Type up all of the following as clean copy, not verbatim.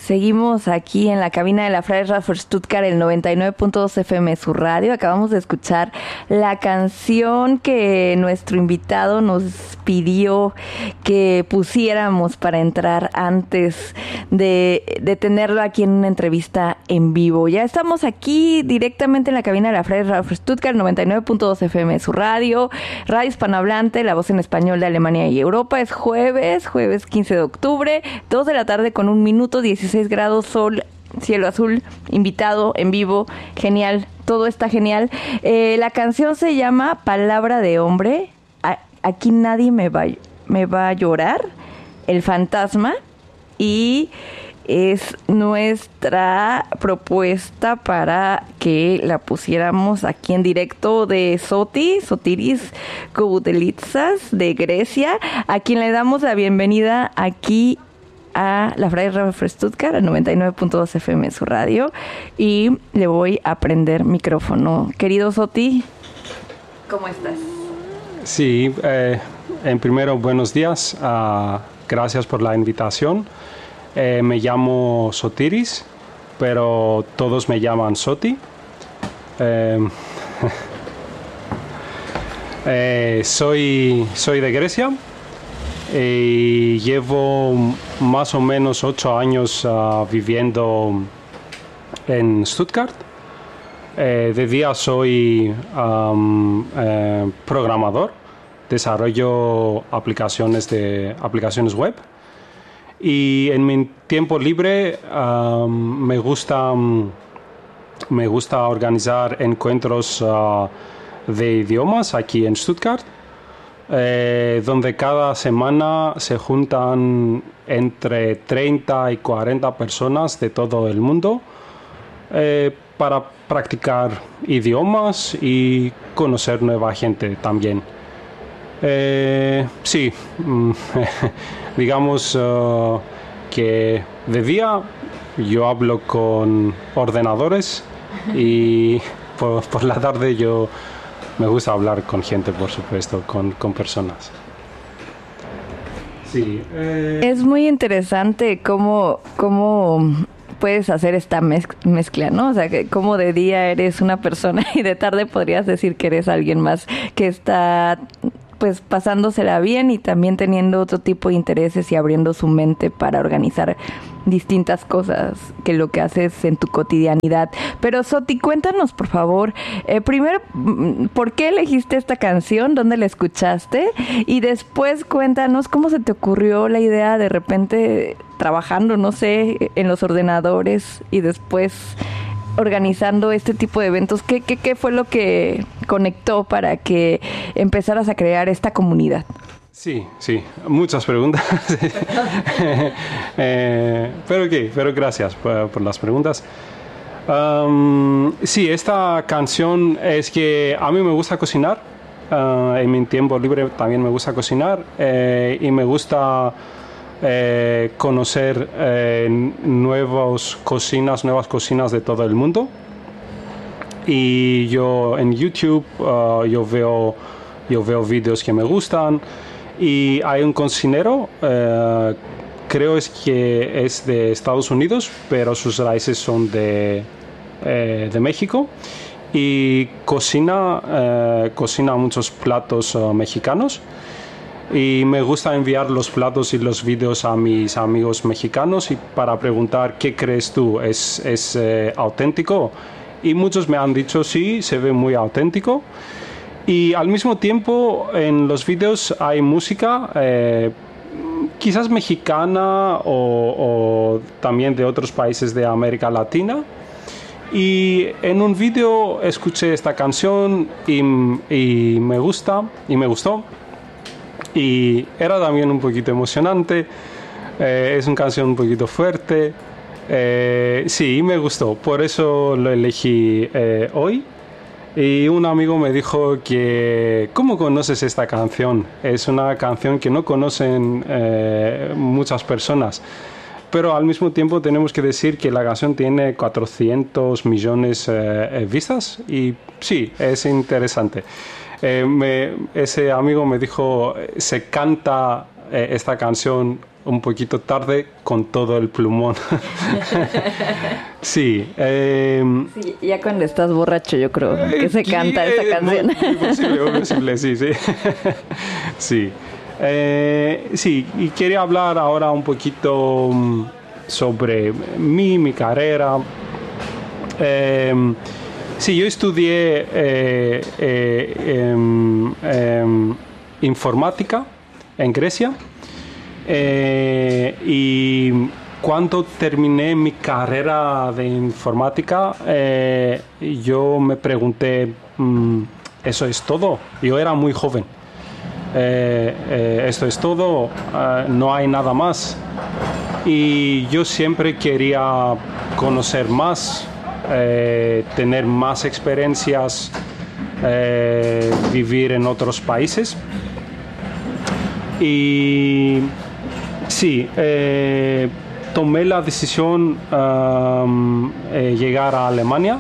Seguimos aquí en la cabina de la Freie Radio Stuttgart, el 99.2 FM su radio. Acabamos de escuchar la canción que nuestro invitado nos pidió que pusiéramos para entrar antes de tenerlo aquí en una entrevista en vivo. Ya estamos aquí directamente en la cabina de la Freie Radio Stuttgart, 99.2 FM su radio, radio hispanohablante, la voz en español de Alemania y Europa. Es jueves 15 de octubre, 2 de la tarde con 1 minuto, 16 grados, sol, cielo azul, invitado en vivo, genial, todo está genial. La canción se llama Palabra de Hombre, aquí nadie me va a llorar, El Fantasma, y es nuestra propuesta para que la pusiéramos aquí en directo de Sotiris Koudelitsas de Grecia, a quien le damos la bienvenida aquí a la Freie Radio Stuttgart, al 99.2 FM su radio, y le voy a prender micrófono. Querido Soti, ¿cómo estás? Sí, en primero, buenos días, gracias por la invitación. Me llamo Sotiris, pero todos me llaman Soti. Soy de Grecia y llevo más o menos 8 años viviendo en Stuttgart. De día soy programador, desarrollo aplicaciones web. Y en mi tiempo libre me gusta organizar encuentros de idiomas aquí en Stuttgart, donde cada semana se juntan entre 30 y 40 personas de todo el mundo para practicar idiomas y conocer nueva gente también. Sí, digamos que de día yo hablo con ordenadores y por la tarde yo me gusta hablar con gente, por supuesto, con personas. Sí, Es muy interesante cómo puedes hacer esta mezcla, ¿no? O sea, que como de día eres una persona y de tarde podrías decir que eres alguien más que está pues pasándosela bien y también teniendo otro tipo de intereses y abriendo su mente para organizar distintas cosas que lo que haces en tu cotidianidad. Pero Soti, cuéntanos por favor, primero, ¿por qué elegiste esta canción? ¿Dónde la escuchaste? Y después cuéntanos cómo se te ocurrió la idea de repente trabajando, no sé, en los ordenadores y después organizando este tipo de eventos. ¿Qué fue lo que conectó para que empezaras a crear esta comunidad? Sí, muchas preguntas. Pero gracias por las preguntas. Sí, esta canción es que a mí me gusta cocinar. En mi tiempo libre también me gusta cocinar y me gusta conocer nuevas cocinas de todo el mundo. Y yo en YouTube yo veo vídeos que me gustan. Y hay un cocinero, creo que es de Estados Unidos, pero sus raíces son de México. Y cocina muchos platos mexicanos. Y me gusta enviar los platos y los vídeos a mis amigos mexicanos y para preguntar ¿qué crees tú? ¿Es auténtico? Y muchos me han dicho sí, se ve muy auténtico. Y al mismo tiempo en los vídeos hay música, quizás mexicana o también de otros países de América Latina. Y en un vídeo escuché esta canción y me gustó. Y era también un poquito emocionante, es una canción un poquito fuerte, sí, me gustó, por eso lo elegí hoy. Y un amigo me dijo que, ¿cómo conoces esta canción? Es una canción que no conocen muchas personas, pero al mismo tiempo tenemos que decir que la canción tiene 400 millones de vistas y sí, es interesante. Ese amigo me dijo, se canta esta canción un poquito tarde con todo el plumón. Sí, sí. Ya cuando estás borracho, yo creo que se canta esta canción. Muy posible, sí, sí. Sí. Sí, y quería hablar ahora un poquito sobre mi carrera. Sí, yo estudié informática en Grecia. Y cuando terminé mi carrera de informática, yo me pregunté, ¿eso es todo? Yo era muy joven. ¿Esto es todo? ¿No hay nada más? Y yo siempre quería conocer más, tener más experiencias, vivir en otros países. Y sí, tomé la decisión llegar a Alemania.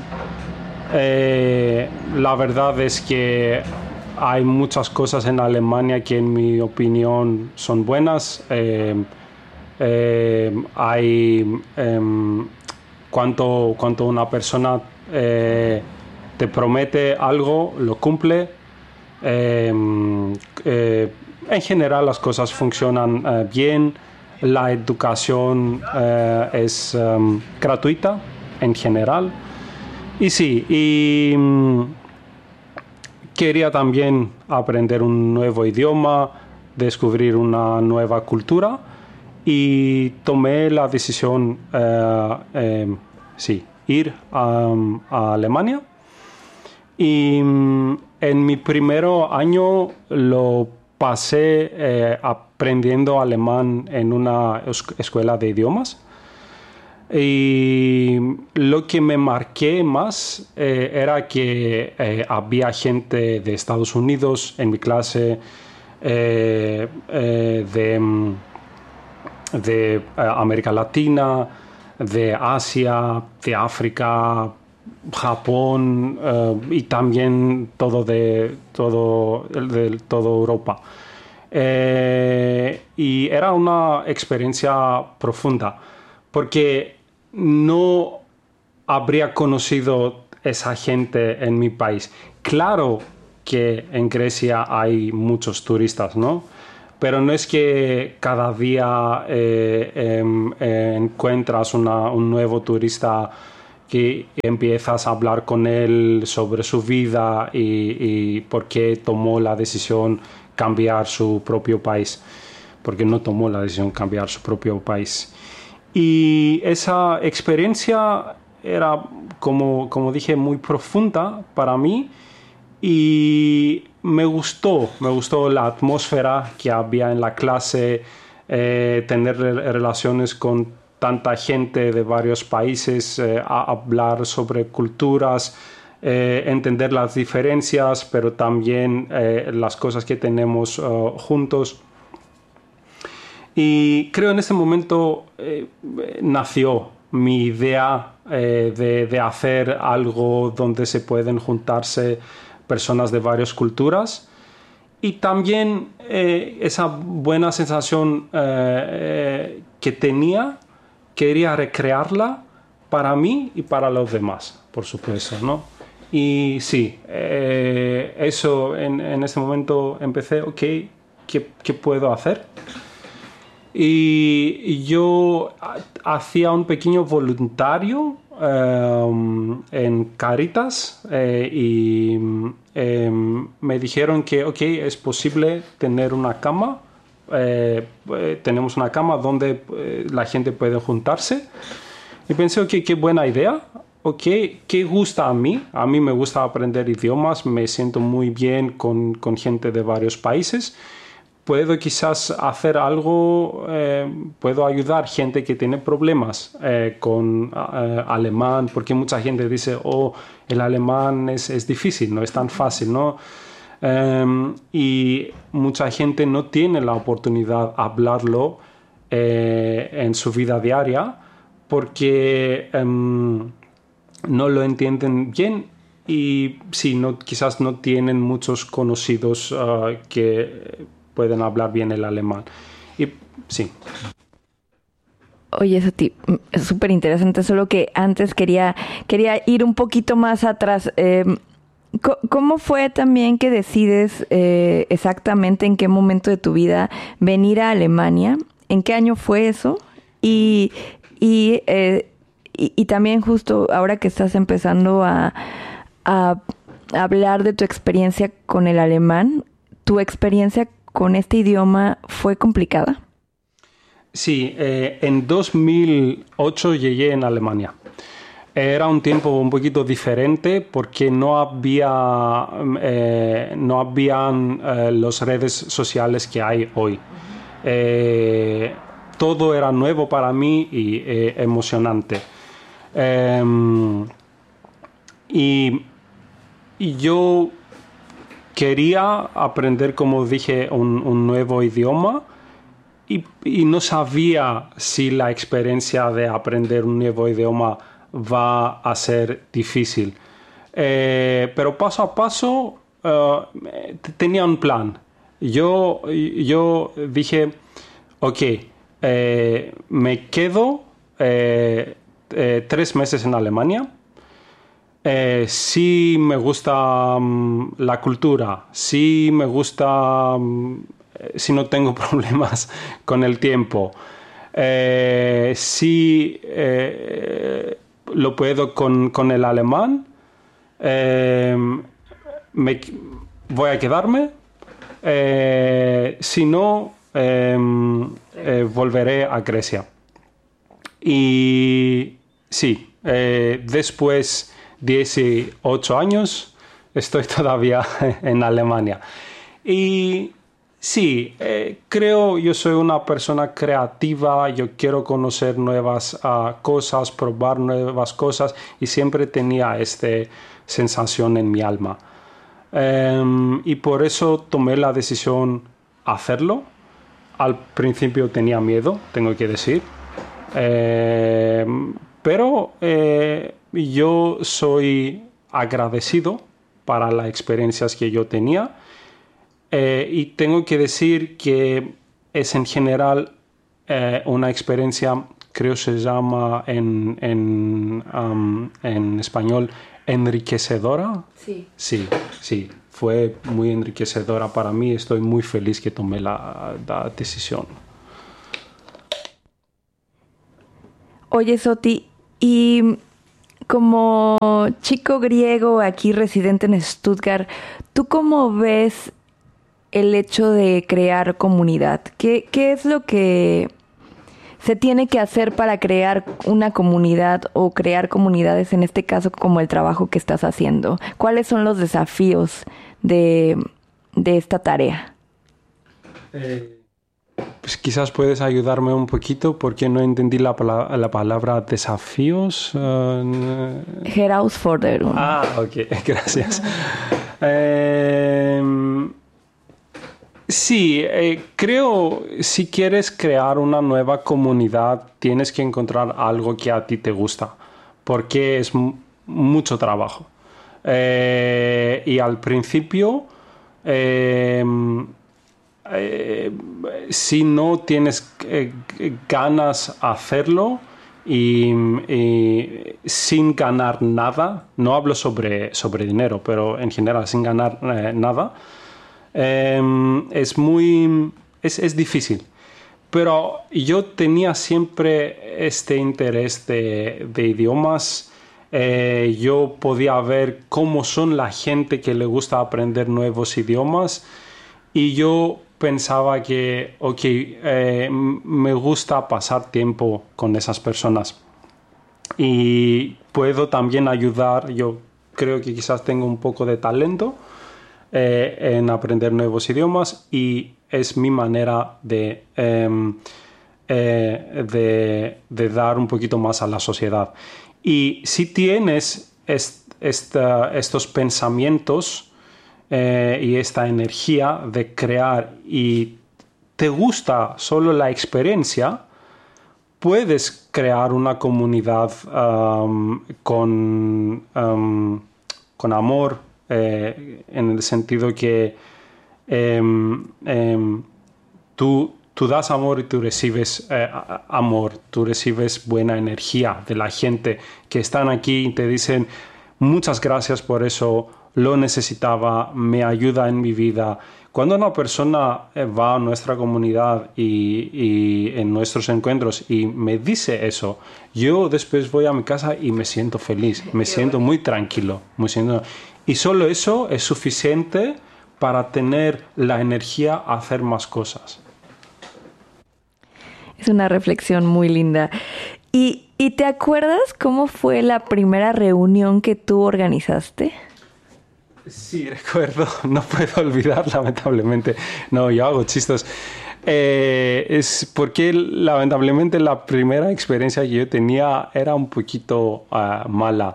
La verdad es que hay muchas cosas en Alemania que en mi opinión son buenas. Cuando una persona te promete algo, lo cumple. En general las cosas funcionan bien, la educación es gratuita en general. Y sí, quería también aprender un nuevo idioma, descubrir una nueva cultura y tomé la decisión, sí, ir a Alemania. Y en mi primer año lo pasé aprendiendo alemán en una escuela de idiomas. Y lo que me marqué más era que había gente de Estados Unidos en mi clase, de América Latina, de Asia, de África, Japón y también de toda Europa. Y era una experiencia profunda porque no habría conocido esa gente en mi país. Claro que en Grecia hay muchos turistas, ¿no? Pero no es que cada día encuentras un nuevo turista que empiezas a hablar con él sobre su vida y por qué tomó la decisión cambiar su propio país, porque no tomó la decisión cambiar su propio país. Y esa experiencia era, como dije, muy profunda para mí y me gustó la atmósfera que había en la clase, tener relaciones con tanta gente de varios países, hablar sobre culturas, entender las diferencias, pero también las cosas que tenemos juntos. Y creo en ese momento nació mi idea de hacer algo donde se pueden juntarse personas de varias culturas. Y también esa buena sensación que tenía, quería recrearla para mí y para los demás, por supuesto, ¿no? Y sí, eso en ese momento empecé, ok, ¿qué puedo hacer? Y yo hacía un pequeño voluntario en Cáritas y me dijeron que ok, es posible tener una cama. Tenemos una cama donde la gente puede juntarse. Y pensé, ok, qué buena idea. Ok, ¿qué gusta a mí? A mí me gusta aprender idiomas, me siento muy bien con gente de varios países. Puedo quizás hacer algo, puedo ayudar gente que tiene problemas con alemán, porque mucha gente dice, oh, el alemán es difícil, no es tan fácil, ¿no? Y mucha gente no tiene la oportunidad de hablarlo en su vida diaria porque no lo entienden bien y sí, quizás no tienen muchos conocidos que pueden hablar bien el alemán. Y sí. Oye, eso es súper interesante, solo que antes quería ir un poquito más atrás. ¿Cómo fue también que decides exactamente en qué momento de tu vida venir a Alemania? ¿En qué año fue eso? Y, y también justo ahora que estás empezando a hablar de tu experiencia con el alemán, ¿tu experiencia con este idioma fue complicada? Sí, en 2008 llegué en Alemania. Era un tiempo un poquito diferente porque no habían las redes sociales que hay hoy. Todo era nuevo para mí y emocionante. Y, y yo quería aprender, como dije, un nuevo idioma. Y no sabía si la experiencia de aprender un nuevo idioma va a ser difícil. Pero paso a paso tenía un plan. Yo dije, ok, me quedo 3 meses en Alemania. Sí me gusta la cultura, sí me gusta, si no tengo problemas con el tiempo, sí lo puedo con el alemán, me, voy a quedarme, si no, volveré a Grecia. Y sí, después 18 años estoy todavía en Alemania. Y sí, creo yo soy una persona creativa, yo quiero conocer nuevas cosas, probar nuevas cosas y siempre tenía esta sensación en mi alma. Y por eso tomé la decisión hacerlo. Al principio tenía miedo, tengo que decir. Pero yo soy agradecido para las experiencias que yo tenía y tengo que decir que es en general una experiencia, creo se llama en español, enriquecedora. Sí. Sí, sí, fue muy enriquecedora para mí. Estoy muy feliz que tomé la decisión. Oye, Soti, y como chico griego aquí residente en Stuttgart, ¿tú cómo ves el hecho de crear comunidad? ¿Qué es lo que se tiene que hacer para crear una comunidad o crear comunidades, en este caso como el trabajo que estás haciendo? ¿Cuáles son los desafíos de, de esta tarea? Pues quizás puedes ayudarme un poquito porque no entendí la palabra desafíos. Herausforderung. Ok, gracias. Sí, creo si quieres crear una nueva comunidad tienes que encontrar algo que a ti te gusta porque es mucho trabajo. Y al principio si no tienes ganas de hacerlo y sin ganar nada, no hablo sobre dinero, pero en general sin ganar nada, es difícil. Pero yo tenía siempre este interés de idiomas. Yo podía ver cómo son la gente que le gusta aprender nuevos idiomas y yo pensaba que, me gusta pasar tiempo con esas personas y puedo también ayudar. Yo creo que quizás tengo un poco de talento en aprender nuevos idiomas y es mi manera de dar un poquito más a la sociedad. Y si tienes estos pensamientos y esta energía de crear y te gusta solo la experiencia, puedes crear una comunidad con amor, en el sentido que tú tú das amor y tú recibes amor, tú recibes buena energía de la gente que están aquí y te dicen muchas gracias por eso, lo necesitaba, me ayuda en mi vida. Cuando una persona va a nuestra comunidad y en nuestros encuentros y me dice eso, yo después voy a mi casa y me siento feliz, me siento muy tranquilo, y solo eso es suficiente para tener la energía a hacer más cosas. Es una reflexión muy linda. ¿Y te acuerdas cómo fue la primera reunión que tú organizaste? Sí, recuerdo, no puedo olvidar, lamentablemente. No, yo hago chistes. Es porque, lamentablemente, la primera experiencia que yo tenía era un poquito mala.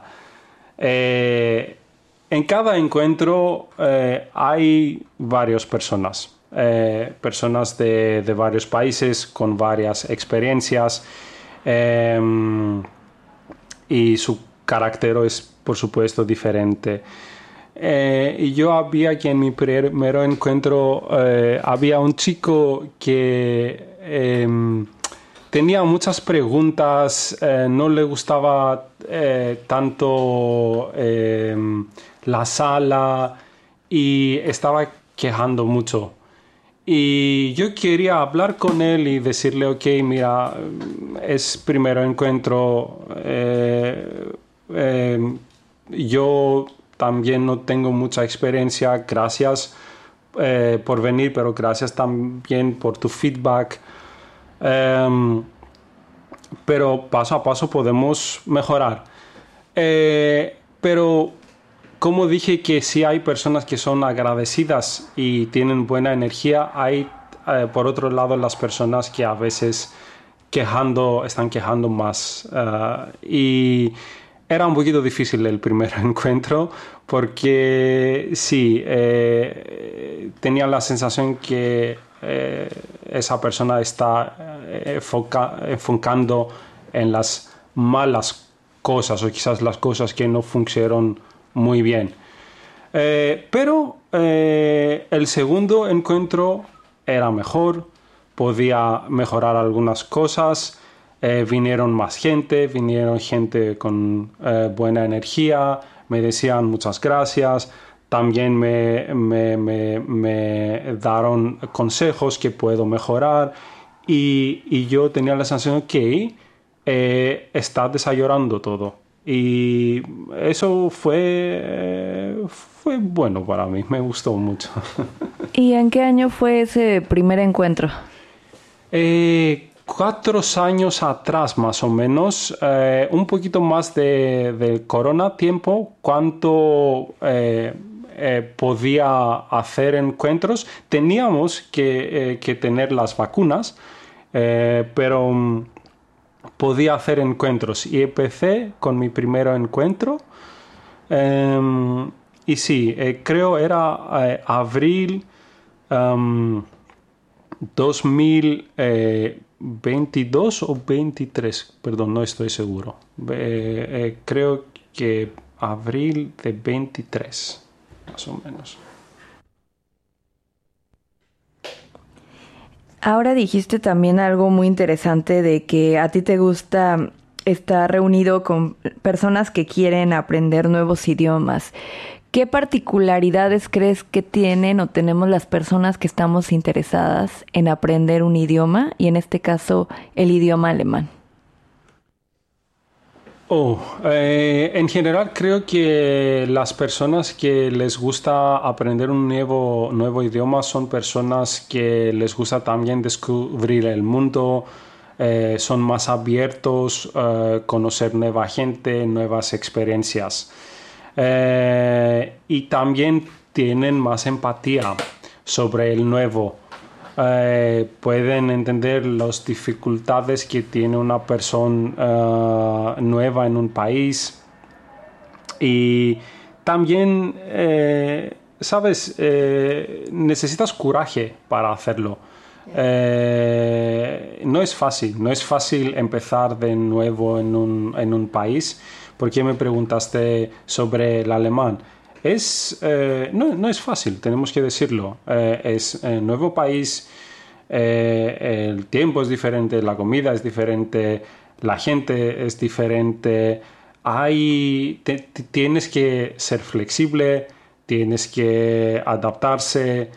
En cada encuentro hay varias personas. Personas de varios países con varias experiencias. Y su carácter es, por supuesto, diferente. Y yo había que en mi primer encuentro había un chico que tenía muchas preguntas, no le gustaba tanto la sala y estaba quejando mucho. Y yo quería hablar con él y decirle, ok, mira, es primer encuentro, yo también no tengo mucha experiencia, gracias por venir, pero gracias también por tu feedback. Pero paso a paso podemos mejorar. Pero como dije que sí hay personas que son agradecidas y tienen buena energía, hay por otro lado las personas que a veces están quejando más. Y era un poquito difícil el primer encuentro porque sí, tenía la sensación que esa persona está enfocando en las malas cosas o quizás las cosas que no funcionaron muy bien. Pero el segundo encuentro era mejor, podía mejorar algunas cosas. Vinieron gente con buena energía, me decían muchas gracias, también me dieron consejos que puedo mejorar y yo tenía la sensación que está desarrollando todo. Y eso fue bueno para mí, me gustó mucho. ¿Y en qué año fue ese primer encuentro? 4 años atrás más o menos, un poquito más de corona tiempo, cuando podía hacer encuentros. Teníamos que tener las vacunas, pero podía hacer encuentros y empecé con mi primer encuentro y sí, creo era abril 2022 o 23, perdón, no estoy seguro. Creo que abril de 23, más o menos. Ahora dijiste también algo muy interesante de que a ti te gusta estar reunido con personas que quieren aprender nuevos idiomas. ¿Qué particularidades crees que tienen o tenemos las personas que estamos interesadas en aprender un idioma y en este caso el idioma alemán? En general creo que las personas que les gusta aprender un nuevo idioma son personas que les gusta también descubrir el mundo, son más abiertos, conocer nueva gente, nuevas experiencias. Y también tienen más empatía sobre el nuevo. Pueden entender las dificultades que tiene una persona nueva en un país y también, sabes, necesitas coraje para hacerlo. No es fácil empezar de nuevo en un país. ¿Por qué me preguntaste sobre el alemán? No es fácil, tenemos que decirlo. Es un nuevo país, el tiempo es diferente, la comida es diferente, la gente es diferente. Tienes que ser flexible, tienes que adaptarse,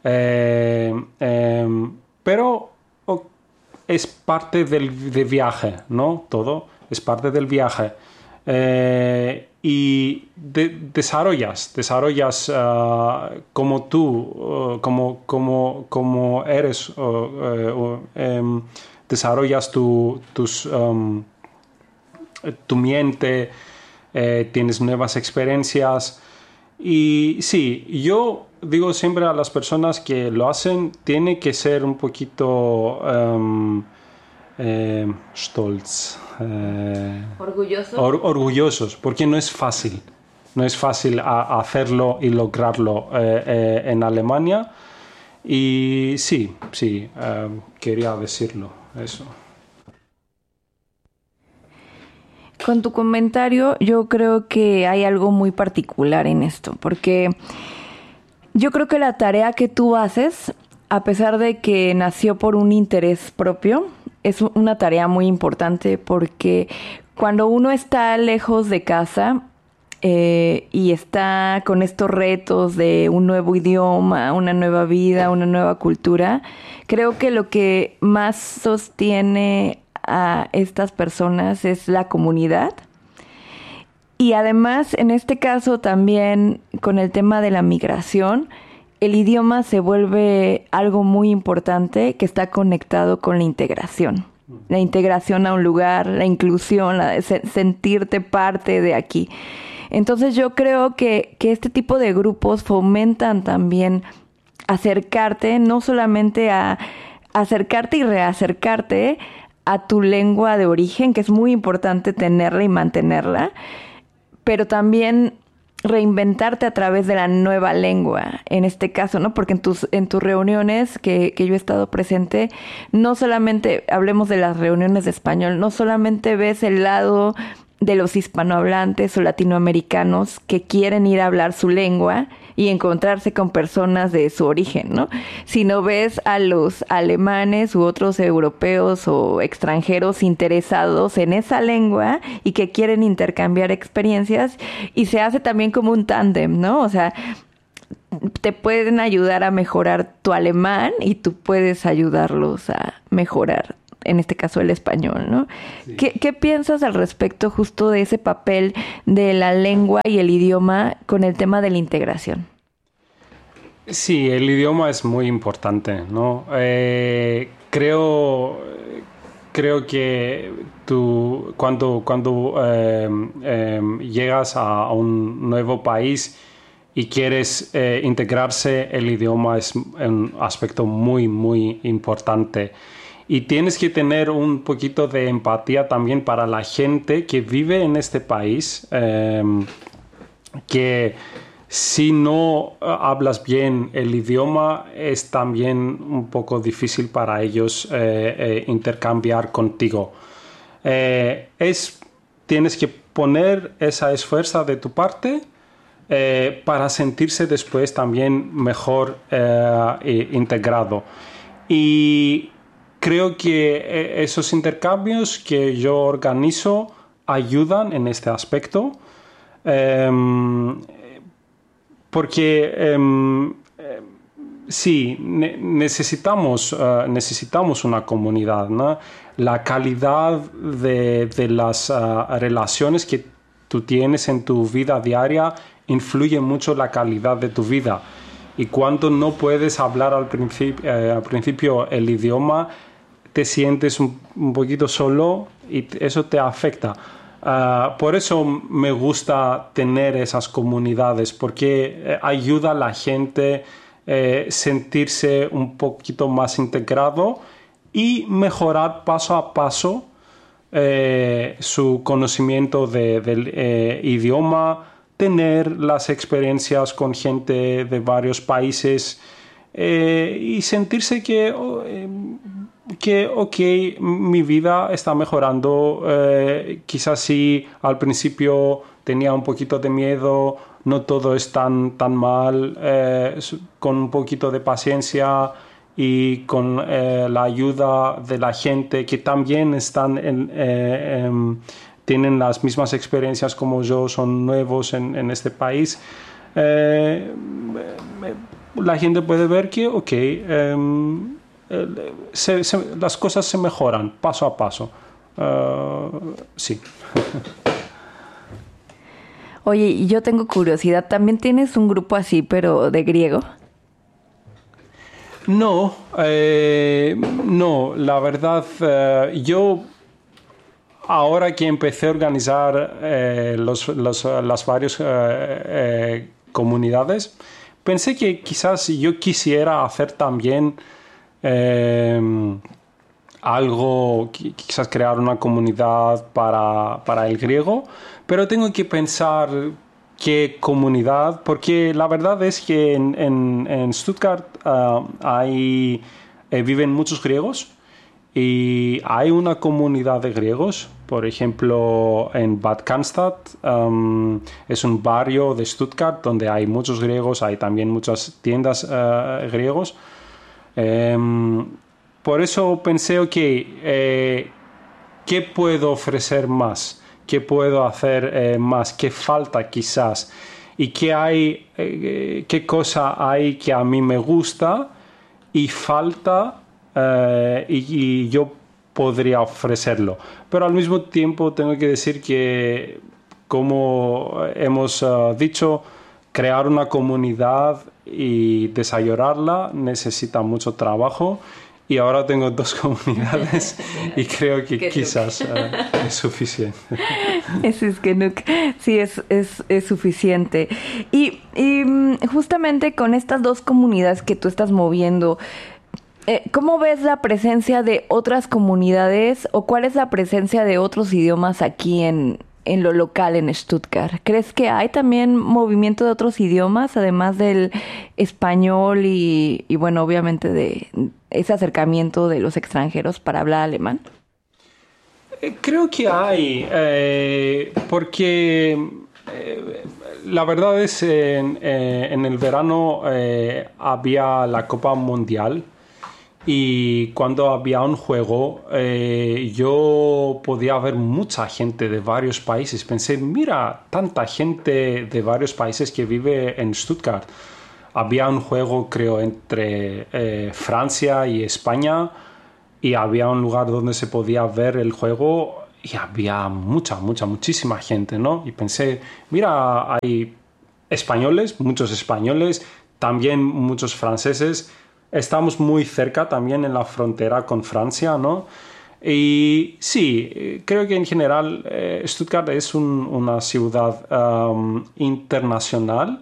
pero es parte del viaje, ¿no? Todo es parte del viaje. Y desarrollas como tú, como eres, desarrollas tu mente, tienes nuevas experiencias. Y sí, yo digo siempre a las personas que lo hacen, tiene que ser un poquito stolz. Orgullosos, porque no es fácil. No es fácil hacerlo y lograrlo en Alemania. Y sí, quería decirlo, eso. Con tu comentario, yo creo que hay algo muy particular en esto, porque yo creo que la tarea que tú haces, a pesar de que nació por un interés propio, es una tarea muy importante porque cuando uno está lejos de casa y está con estos retos de un nuevo idioma, una nueva vida, una nueva cultura, creo que lo que más sostiene a estas personas es la comunidad. Y además, en este caso también con el tema de la migración, el idioma se vuelve algo muy importante que está conectado con la integración. La integración a un lugar, la inclusión, sentirte parte de aquí. Entonces yo creo que este tipo de grupos fomentan también acercarte, no solamente a acercarte y reacercarte a tu lengua de origen, que es muy importante tenerla y mantenerla, pero también reinventarte a través de la nueva lengua, en este caso, ¿no? Porque en tus reuniones que yo he estado presente, no solamente, hablemos de las reuniones de español, no solamente ves el lado de los hispanohablantes o latinoamericanos que quieren ir a hablar su lengua y encontrarse con personas de su origen, ¿no? Sino ves a los alemanes u otros europeos o extranjeros interesados en esa lengua y que quieren intercambiar experiencias, y se hace también como un tándem, ¿no? O sea, te pueden ayudar a mejorar tu alemán y tú puedes ayudarlos a mejorar, en este caso, el español, ¿no? Sí. ¿Qué piensas al respecto justo de ese papel de la lengua y el idioma con el tema de la integración? Sí, el idioma es muy importante, ¿no? Creo que tú, cuando llegas a un nuevo país y quieres integrarse, el idioma es un aspecto muy, muy importante. Y tienes que tener un poquito de empatía también para la gente que vive en este país, que si no hablas bien el idioma es también un poco difícil para ellos intercambiar contigo. Tienes que poner esa esfuerzo de tu parte para sentirse después también mejor integrado. Y creo que esos intercambios que yo organizo ayudan en este aspecto, porque sí, necesitamos una comunidad, ¿no? La calidad de las relaciones que tú tienes en tu vida diaria influye mucho la calidad de tu vida. Y cuando no puedes hablar al principio el idioma, te sientes un poquito solo y eso te afecta. Por eso me gusta tener esas comunidades, porque ayuda a la gente sentirse un poquito más integrado y mejorar paso a paso su conocimiento del idioma, tener las experiencias con gente de varios países y sentirse que ok, mi vida está mejorando. Quizás sí, al principio tenía un poquito de miedo, no todo es tan mal, con un poquito de paciencia y con la ayuda de la gente que también tienen las mismas experiencias como yo, son nuevos en este país, la gente puede ver que, las cosas se mejoran paso a paso. Sí. Oye, y yo tengo curiosidad, ¿también tienes un grupo así, pero de griego? No, no, la verdad, yo ahora que empecé a organizar las varias comunidades, pensé que quizás yo quisiera hacer también algo, quizás crear una comunidad para el griego, pero tengo que pensar qué comunidad, porque la verdad es que en Stuttgart viven muchos griegos y hay una comunidad de griegos. Por ejemplo, en Bad Cannstatt es un barrio de Stuttgart donde hay muchos griegos, hay también muchas tiendas griegos. Por eso pensé, ¿qué puedo ofrecer más? ¿Qué puedo hacer más? ¿Qué falta quizás? ¿Y qué cosa hay que a mí me gusta y falta y yo podría ofrecerlo? Pero al mismo tiempo tengo que decir que, como hemos dicho, crear una comunidad y desarrollarla necesita mucho trabajo. Y ahora tengo 2 comunidades y creo que quizás es suficiente. Eso es que no, sí, es suficiente. Y justamente con estas 2 comunidades que tú estás moviendo, ¿cómo ves la presencia de otras comunidades o cuál es la presencia de otros idiomas aquí en lo local en Stuttgart? ¿Crees que hay también movimiento de otros idiomas, además del español y bueno, obviamente de ese acercamiento de los extranjeros para hablar alemán? Creo que hay, porque la verdad es en el verano había la Copa Mundial. Y cuando había un juego, yo podía ver mucha gente de varios países. Pensé, mira, tanta gente de varios países que vive en Stuttgart. Había un juego, creo, entre Francia y España, y había un lugar donde se podía ver el juego y había muchísima gente, ¿no? Y pensé, mira, hay españoles, muchos españoles, también muchos franceses. Estamos muy cerca también en la frontera con Francia, ¿no? Y sí, creo que en general Stuttgart es una ciudad internacional.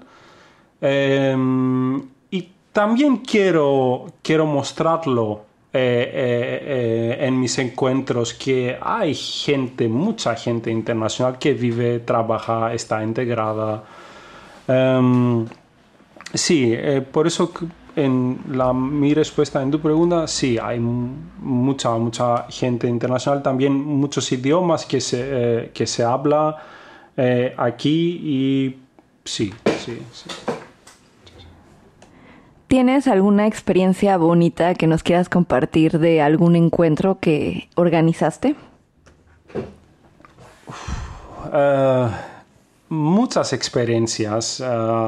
Y también quiero mostrarlo en mis encuentros, que hay mucha gente internacional que vive, trabaja, está integrada. Sí, por eso mi respuesta en tu pregunta, sí, hay mucha gente internacional, también muchos idiomas que se habla aquí y sí. ¿Tienes alguna experiencia bonita que nos quieras compartir de algún encuentro que organizaste? Muchas experiencias.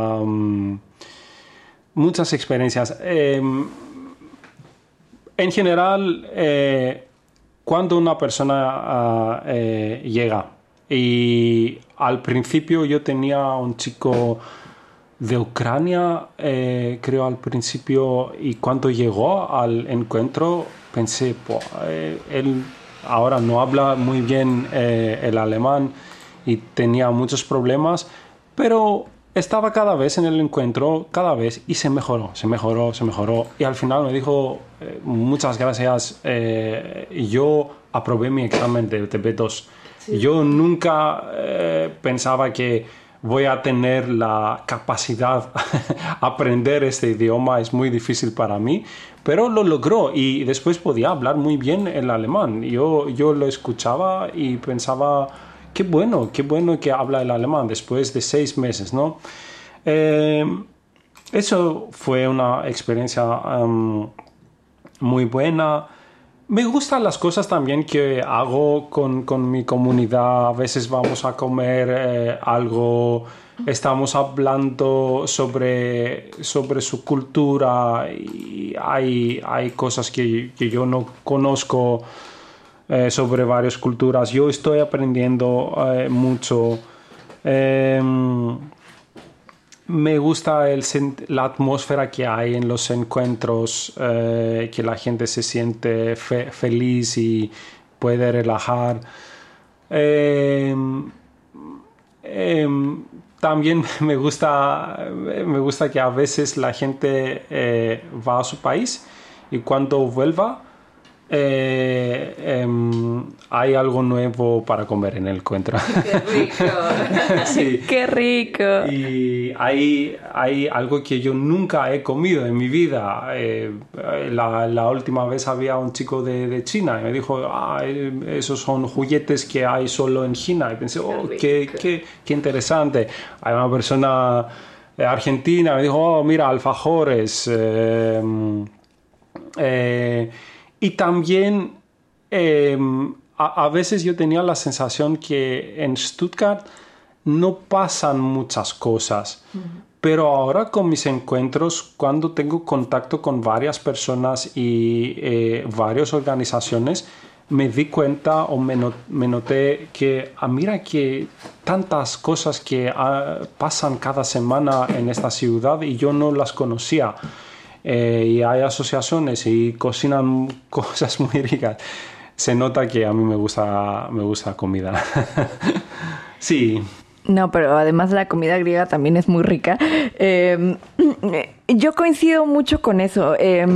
En general, cuando una persona llega, y al principio yo tenía un chico de Ucrania, creo al principio, y cuando llegó al encuentro pensé, él ahora no habla muy bien el alemán y tenía muchos problemas, pero estaba cada vez en el encuentro, cada vez, y se mejoró. Y al final me dijo, muchas gracias, yo aprobé mi examen de B2. Sí. Yo nunca pensaba que voy a tener la capacidad de aprender este idioma, es muy difícil para mí, pero lo logró y después podía hablar muy bien el alemán. Yo lo escuchaba y pensaba, qué bueno que habla el alemán después de 6 meses, ¿no? Eso fue una experiencia muy buena. Me gustan las cosas también que hago con mi comunidad. A veces vamos a comer algo, estamos hablando sobre su cultura y hay cosas que yo no conozco sobre varias culturas. Yo estoy aprendiendo mucho. Me gusta la atmósfera que hay en los encuentros, que la gente se siente feliz y puede relajar. También me gusta que a veces la gente va a su país y cuando vuelva hay algo nuevo para comer en el encuentro. ¡Qué rico! Sí. ¡Qué rico! Y hay algo que yo nunca he comido en mi vida. La última vez había un chico de China y me dijo, esos son juguetes que hay solo en China. Y pensé, qué interesante. Hay una persona argentina, me dijo, mira, alfajores. Y también a veces yo tenía la sensación que en Stuttgart no pasan muchas cosas, pero ahora con mis encuentros, cuando tengo contacto con varias personas y varias organizaciones, me di cuenta o me noté que, mira que tantas cosas que pasan cada semana en esta ciudad y yo no las conocía. Y hay asociaciones y cocinan cosas muy ricas. Se nota que a mí me gusta comida. Sí. No, pero además la comida griega también es muy rica. Yo coincido mucho con eso.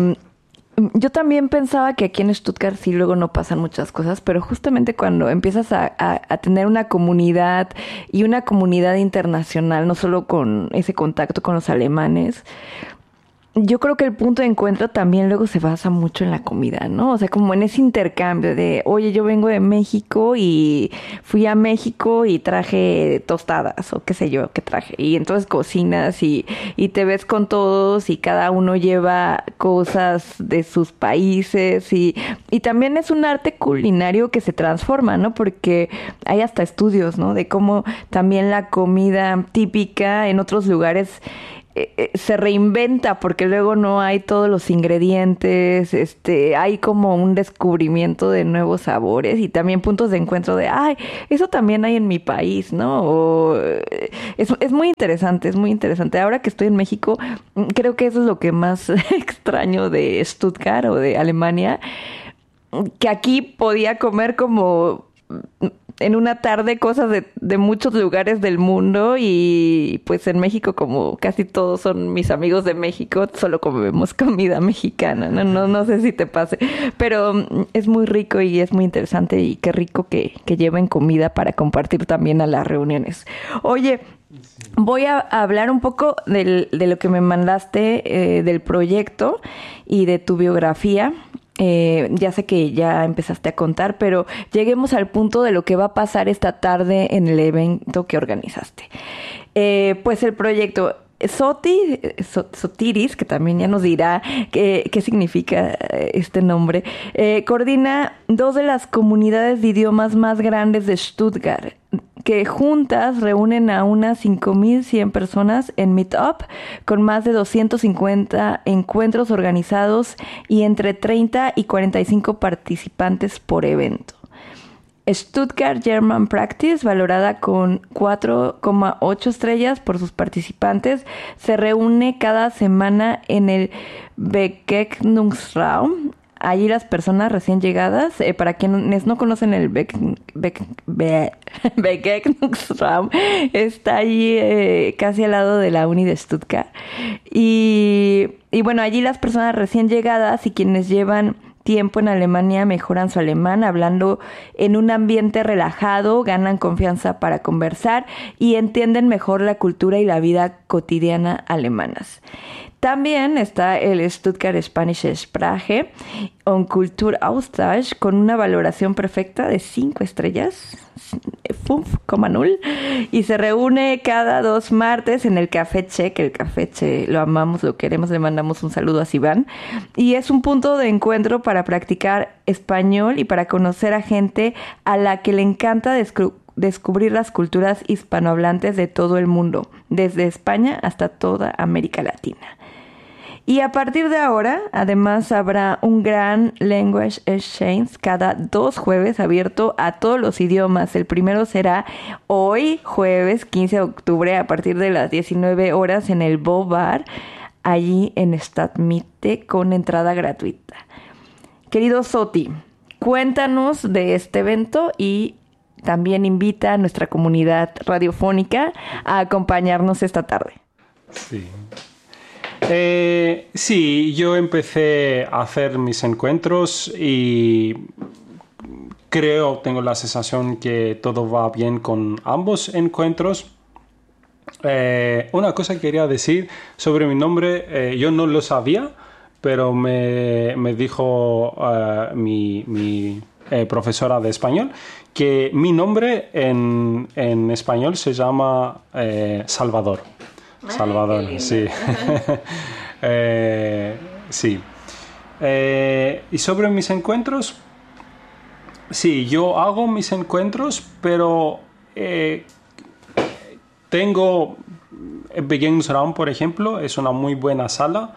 Yo también pensaba que aquí en Stuttgart sí luego no pasan muchas cosas, pero justamente cuando empiezas a tener una comunidad y una comunidad internacional, no solo con ese contacto con los alemanes, yo creo que el punto de encuentro también luego se basa mucho en la comida, ¿no? O sea, como en ese intercambio de, oye, yo vengo de México y fui a México y traje tostadas o qué sé yo, qué traje. Y entonces cocinas y te ves con todos y cada uno lleva cosas de sus países y también es un arte culinario que se transforma, ¿no? Porque hay hasta estudios, ¿no? De cómo también la comida típica en otros lugares se reinventa porque luego no hay todos los ingredientes, hay como un descubrimiento de nuevos sabores y también puntos de encuentro de, eso también hay en mi país, ¿no? Es muy interesante, es muy interesante. Ahora que estoy en México, creo que eso es lo que más extraño de Stuttgart o de Alemania, que aquí podía comer como en una tarde cosas de muchos lugares del mundo y pues en México como casi todos son mis amigos de México, solo comemos comida mexicana, no sé si te pase, pero es muy rico y es muy interesante y qué rico que lleven comida para compartir también a las reuniones. Oye, voy a hablar un poco de lo que me mandaste del proyecto y de tu biografía. Ya sé que ya empezaste a contar, pero lleguemos al punto de lo que va a pasar esta tarde en el evento que organizaste. Pues el proyecto Sotiris, que también ya nos dirá qué significa este nombre, coordina dos de las comunidades de idiomas más grandes de Stuttgart, que juntas reúnen a unas 5,100 personas en Meetup, con más de 250 encuentros organizados y entre 30 y 45 participantes por evento. Stuttgart German Practice, valorada con 4,8 estrellas por sus participantes, se reúne cada semana en el Begegnungsraum. Allí las personas recién llegadas, para quienes no conocen el Begegnungsraum, está allí casi al lado de la Uni de Stuttgart. Y bueno, allí las personas recién llegadas y quienes llevan tiempo en Alemania mejoran su alemán hablando en un ambiente relajado, ganan confianza para conversar y entienden mejor la cultura y la vida cotidiana alemanas. También está el Stuttgart Spanische Sprache und Kulturaustausch con una valoración perfecta de 5 estrellas. Pumf, Comanul, y se reúne cada 2 martes en el Café Che, que el Café Che lo amamos, lo queremos, le mandamos un saludo a Sivan, y es un punto de encuentro para practicar español y para conocer a gente a la que le encanta descubrir las culturas hispanohablantes de todo el mundo, desde España hasta toda América Latina. Y a partir de ahora, además, habrá un gran Language Exchange cada 2 jueves abierto a todos los idiomas. El primero será hoy, jueves 15 de octubre, a partir de las 19 horas en el Bo Bar, allí en Stadtmitte, con entrada gratuita. Querido Soti, cuéntanos de este evento y también invita a nuestra comunidad radiofónica a acompañarnos esta tarde. Sí. Sí, yo empecé a hacer mis encuentros y tengo la sensación que todo va bien con ambos encuentros. Una cosa que quería decir sobre mi nombre, yo no lo sabía, pero me dijo mi profesora de español que mi nombre en español se llama Salvador. Salvador, sí. Sí. Y sobre mis encuentros, sí, yo hago mis encuentros, pero tengo Begegnungsraum, por ejemplo, es una muy buena sala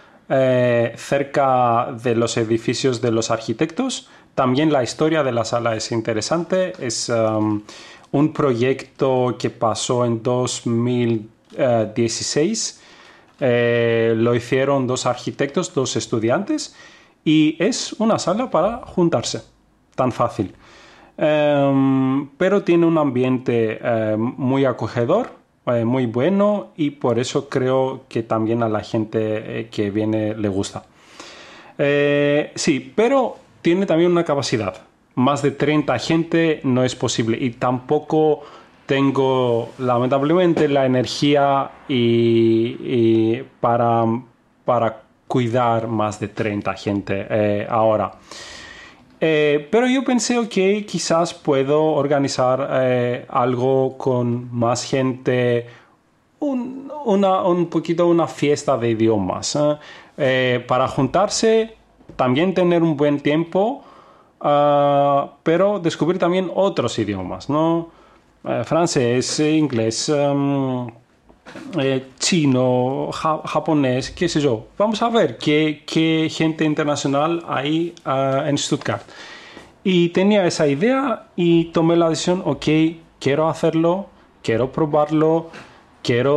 cerca de los edificios de los arquitectos. También la historia de la sala es interesante. Es un proyecto que pasó en 2016. Lo hicieron 2 arquitectos, 2 estudiantes, y es una sala para juntarse, tan fácil. Pero tiene un ambiente muy acogedor, muy bueno, y por eso creo que también a la gente que viene le gusta. Sí, pero tiene también una capacidad. Más de 30 gente no es posible, y tampoco tengo lamentablemente la energía y para cuidar más de 30 gente ahora. Pero yo pensé que quizás puedo organizar algo con más gente, un poquito una fiesta de idiomas, para juntarse, también tener un buen tiempo, pero descubrir también otros idiomas, ¿no? Francés, inglés, chino, japonés, qué sé yo. Vamos a ver qué gente internacional hay en Stuttgart. Y tenía esa idea y tomé la decisión, ok, quiero hacerlo, quiero probarlo, quiero